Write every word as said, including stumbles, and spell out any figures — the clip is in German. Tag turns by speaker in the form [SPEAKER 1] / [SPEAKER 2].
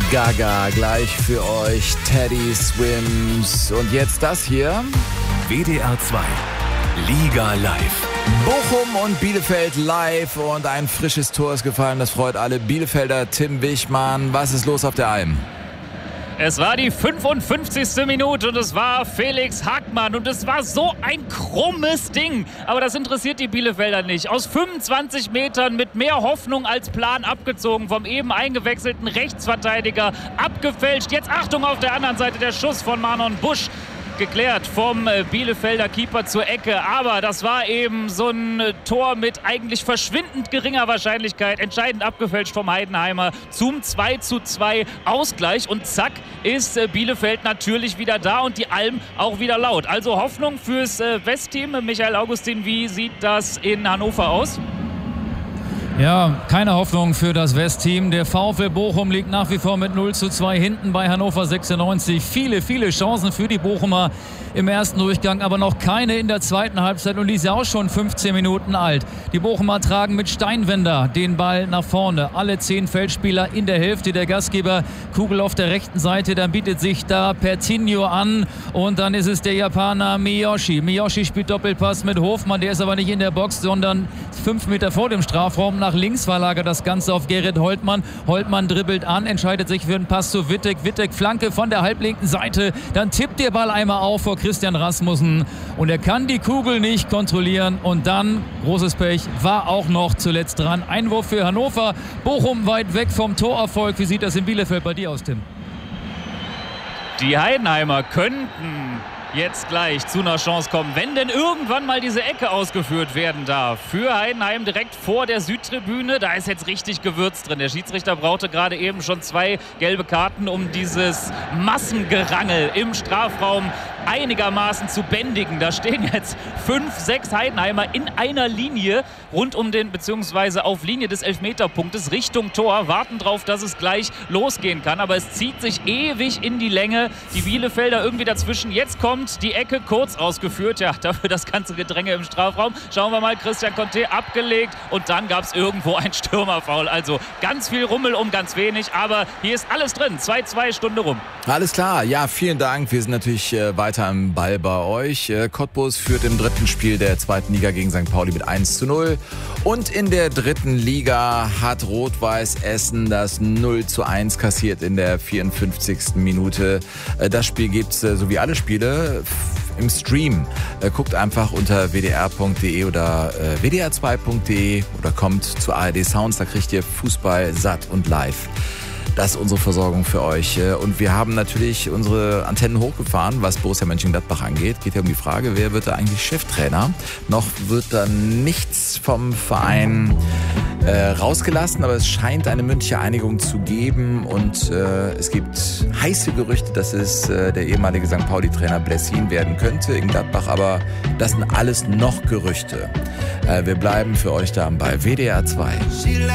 [SPEAKER 1] Gaga, gleich für euch Teddy Swims. Und jetzt das hier.
[SPEAKER 2] W D R zwei, Liga live.
[SPEAKER 1] Bochum und Bielefeld live und ein frisches Tor ist gefallen. Das freut alle Bielefelder. Tim Wichmann, was ist los auf der Alm?
[SPEAKER 3] Es war die fünfundfünfzigste Minute und es war Felix Hackmann und es war so ein krummes Ding. Aber das interessiert die Bielefelder nicht. Aus fünfundzwanzig Metern mit mehr Hoffnung als Plan abgezogen vom eben eingewechselten Rechtsverteidiger. Abgefälscht. Jetzt Achtung auf der anderen Seite, der Schuss von Manon Busch. Geklärt vom Bielefelder Keeper zur Ecke. Aber das war eben so ein Tor mit eigentlich verschwindend geringer Wahrscheinlichkeit. Entscheidend abgefälscht vom Heidenheimer zum zwei zu zwei Ausgleich. Und zack ist Bielefeld natürlich wieder da und die Alm auch wieder laut. Also Hoffnung fürs Westteam. Michael Augustin, wie sieht das in Hannover aus?
[SPEAKER 4] Ja, keine Hoffnung für das Westteam. Der VfL Bochum liegt nach wie vor mit null zu zwei hinten bei Hannover sechsundneunzig. Viele, viele Chancen für die Bochumer im ersten Durchgang, aber noch keine in der zweiten Halbzeit und die ist ja auch schon fünfzehn Minuten alt. Die Bochumer tragen mit Steinwender den Ball nach vorne. Alle zehn Feldspieler in der Hälfte, der Gastgeber Kugel auf der rechten Seite. Dann bietet sich da Pertinho an und dann ist es der Japaner Miyoshi. Miyoshi spielt Doppelpass mit Hofmann, der ist aber nicht in der Box, sondern fünf Meter vor dem Strafraum. Nach links verlagert das Ganze auf Gerrit Holtmann. Holtmann dribbelt an, entscheidet sich für einen Pass zu Wittek. Wittek Flanke von der halblinken Seite. Dann tippt der Ball einmal auf vor Christian Rasmussen und er kann die Kugel nicht kontrollieren und dann, großes Pech, war auch noch zuletzt dran. Einwurf für Hannover. Bochum weit weg vom Torerfolg. Wie sieht das in Bielefeld bei dir aus, Tim?
[SPEAKER 3] Die Heidenheimer könnten jetzt gleich zu einer Chance kommen, wenn denn irgendwann mal diese Ecke ausgeführt werden darf. Für Heidenheim direkt vor der Südtribüne. Da ist jetzt richtig Gewürz drin. Der Schiedsrichter brauchte gerade eben schon zwei gelbe Karten, um dieses Massengerangel im Strafraum einigermaßen zu bändigen. Da stehen jetzt fünf, sechs Heidenheimer in einer Linie rund um den, beziehungsweise auf Linie des Elfmeterpunktes Richtung Tor, warten drauf, dass es gleich losgehen kann. Aber es zieht sich ewig in die Länge. Die Bielefelder irgendwie dazwischen. Jetzt kommt die Ecke kurz ausgeführt. Ja, dafür das ganze Gedränge im Strafraum. Schauen wir mal, Christian Conte abgelegt und dann gab es irgendwo ein Stürmerfoul. Also ganz viel Rummel um ganz wenig, aber hier ist alles drin. zwei zwei Stunde rum.
[SPEAKER 1] Alles klar, ja, vielen Dank. Wir sind natürlich äh, weiter am Ball bei euch. Äh, Cottbus führt im dritten Spiel der zweiten Liga gegen Sankt Pauli mit eins zu null. Und in der dritten Liga hat Rot-Weiß Essen das null zu eins kassiert in der vierundfünfzigsten Minute. Äh, das Spiel gibt's, äh, so wie alle Spiele, im Stream. Äh, guckt einfach unter w d r punkt d e oder äh, w d r zwei punkt d e oder kommt zu A R D Sounds, da kriegt ihr Fußball satt und live. Das ist unsere Versorgung für euch. Und wir haben natürlich unsere Antennen hochgefahren, was Borussia Mönchengladbach angeht. Geht ja um die Frage, wer wird da eigentlich Cheftrainer? Noch wird da nichts vom Verein äh, rausgelassen, aber es scheint eine mündliche Einigung zu geben. Und äh, es gibt heiße Gerüchte, dass es äh, der ehemalige Sankt Pauli-Trainer Blessin werden könnte in Gladbach. Aber das sind alles noch Gerüchte. Äh, wir bleiben für euch da am Ball. W D R zwei.